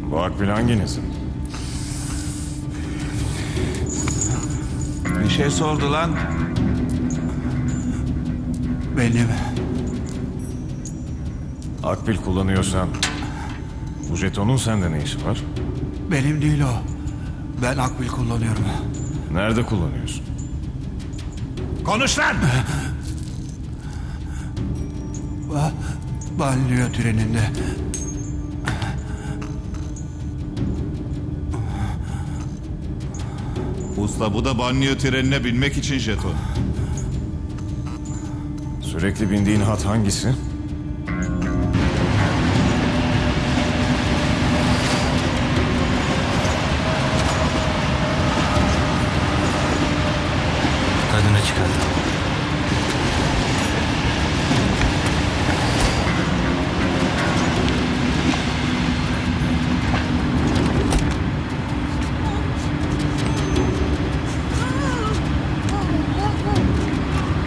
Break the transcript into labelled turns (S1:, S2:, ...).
S1: Bu Akbil hanginizin?
S2: Bir şey sordu lan.
S3: Benim.
S1: Akbil kullanıyorsan bu jetonun sende ne işi var?
S3: Benim değil o. Ben Akbil kullanıyorum.
S1: Nerede kullanıyorsun?
S2: Konuş lan!
S3: Banliyö treninde.
S2: Usta bu da banliyö trenine binmek için jeton.
S1: Sürekli bindiğin hat hangisi?